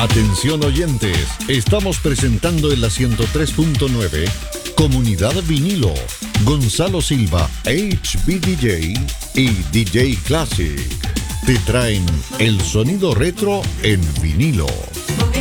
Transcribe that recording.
Atención oyentes, estamos presentando en la 103.9 Comunidad Vinilo, Gonzalo Silva, HBDJ y DJ Classic. Te traen el sonido retro en vinilo.